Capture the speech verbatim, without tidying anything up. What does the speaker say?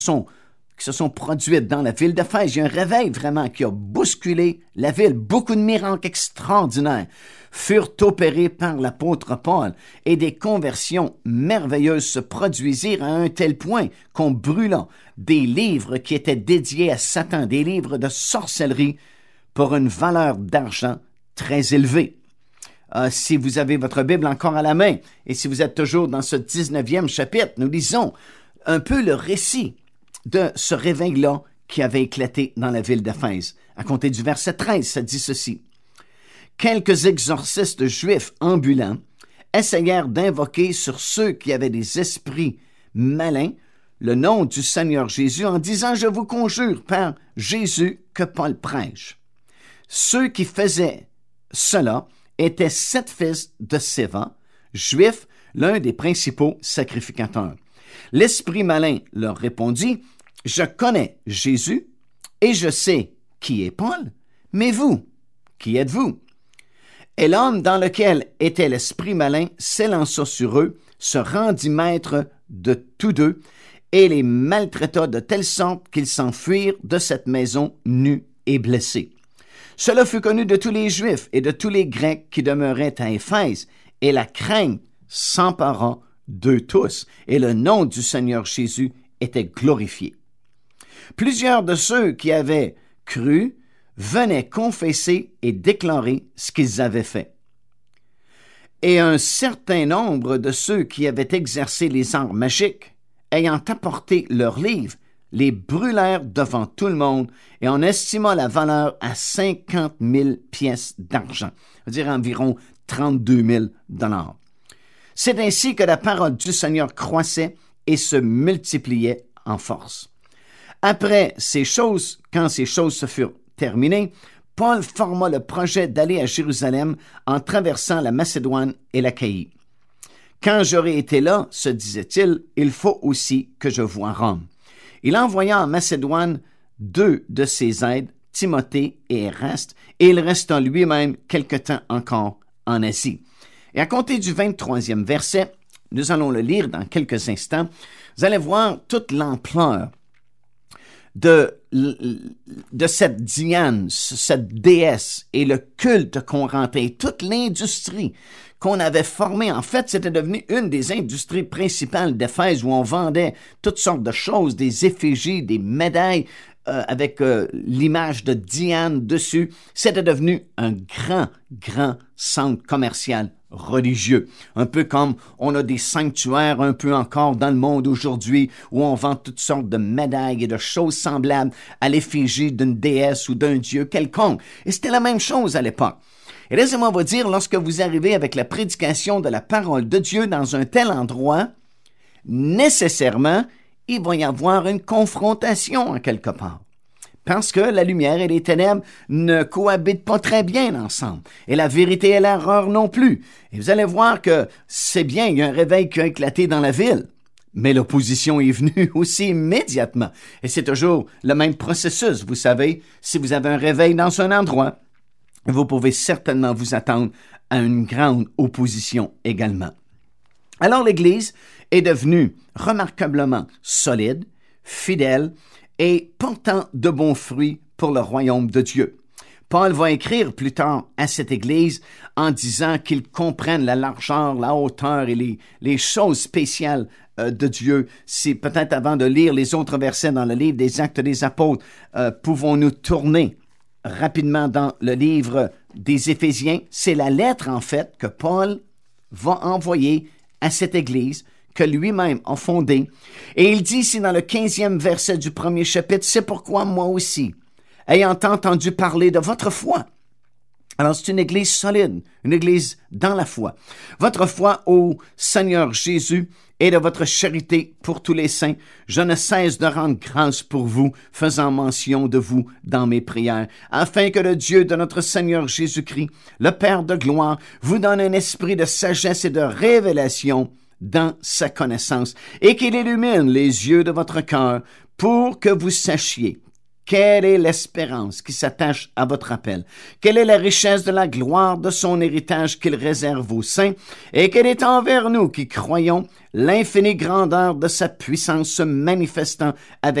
sont, qui se sont produites dans la ville d'Éphèse. Il y a un réveil vraiment qui a bousculé la ville. Beaucoup de miracles extraordinaires furent opérés par l'apôtre Paul et des conversions merveilleuses se produisirent à un tel point qu'on brûla des livres qui étaient dédiés à Satan, des livres de sorcellerie pour une valeur d'argent très élevée. Euh, si vous avez votre Bible encore à la main et si vous êtes toujours dans ce dix-neuvième chapitre, nous lisons un peu le récit de ce réveil-là qui avait éclaté dans la ville d'Éphèse. À compter du verset treize, ça dit ceci. Quelques exorcistes juifs ambulants essayèrent d'invoquer sur ceux qui avaient des esprits malins le nom du Seigneur Jésus en disant « Je vous conjure par Jésus que Paul prêche ». Ceux qui faisaient cela étaient sept fils de Séva, juifs, l'un des principaux sacrificateurs. L'esprit malin leur répondit « Je connais Jésus et je sais qui est Paul, mais vous, qui êtes-vous? » Et l'homme dans lequel était l'esprit malin s'élança sur eux, se rendit maître de tous deux et les maltraita de telle sorte qu'ils s'enfuirent de cette maison nus et blessés. Cela fut connu de tous les Juifs et de tous les Grecs qui demeuraient à Éphèse, et la crainte s'empara d'eux tous, et le nom du Seigneur Jésus était glorifié. Plusieurs de ceux qui avaient cru venaient confesser et déclarer ce qu'ils avaient fait. Et un certain nombre de ceux qui avaient exercé les arts magiques, ayant apporté leurs livres, les brûlèrent devant tout le monde et en estimant la valeur à cinquante mille pièces d'argent, c'est-à-dire environ trente-deux mille dollars. C'est ainsi que la parole du Seigneur croissait et se multipliait en force. Après ces choses, quand ces choses se furent terminées, Paul forma le projet d'aller à Jérusalem en traversant la Macédoine et l'Achaïe. Quand j'aurai été là, se disait-il, il faut aussi que je voie Rome. Il envoya en Macédoine deux de ses aides, Timothée et Eraste, et il resta lui-même quelque temps encore en Asie. Et à compter du vingt-troisième verset, nous allons le lire dans quelques instants, vous allez voir toute l'ampleur de, de cette Diane, cette déesse et le culte qu'on rentrait, toute l'industrie qu'on avait formée. En fait, c'était devenu une des industries principales d'Éphèse où on vendait toutes sortes de choses, des effigies, des médailles euh, avec euh, l'image de Diane dessus. C'était devenu un grand, grand centre commercial religieux. Un peu comme on a des sanctuaires un peu encore dans le monde aujourd'hui où on vend toutes sortes de médailles et de choses semblables à l'effigie d'une déesse ou d'un dieu quelconque. Et c'était la même chose à l'époque. Et laissez-moi vous dire, lorsque vous arrivez avec la prédication de la parole de Dieu dans un tel endroit, nécessairement, il va y avoir une confrontation en quelque part. Parce que la lumière et les ténèbres ne cohabitent pas très bien ensemble. Et la vérité et l'erreur non plus. Et vous allez voir que c'est bien, il y a un réveil qui a éclaté dans la ville. Mais l'opposition est venue aussi immédiatement. Et c'est toujours le même processus. Vous savez, si vous avez un réveil dans un endroit, vous pouvez certainement vous attendre à une grande opposition également. Alors l'Église est devenue remarquablement solide, fidèle et portant de bons fruits pour le royaume de Dieu. Paul va écrire plus tard à cette Église en disant qu'ils comprennent la largeur, la hauteur et les, les choses spéciales euh, de Dieu. Si peut-être avant de lire les autres versets dans le livre des Actes des Apôtres, euh, pouvons-nous tourner rapidement dans le livre des Éphésiens. C'est la lettre, en fait, que Paul va envoyer à cette Église que lui-même a fondée. Et il dit ici dans le quinzième verset du premier chapitre, « C'est pourquoi moi aussi, ayant entendu parler de votre foi. » Alors, c'est une Église solide, une Église dans la foi. Votre foi au Seigneur Jésus et de votre charité pour tous les saints, je ne cesse de rendre grâce pour vous, faisant mention de vous dans mes prières, afin que le Dieu de notre Seigneur Jésus-Christ, le Père de gloire, vous donne un esprit de sagesse et de révélation dans sa connaissance, et qu'il illumine les yeux de votre cœur pour que vous sachiez Quelle est l'espérance qui s'attache à votre appel? Quelle est la richesse de la gloire de son héritage qu'il réserve aux saints? Et quelle est envers nous qui croyons l'infinie grandeur de sa puissance se manifestant avec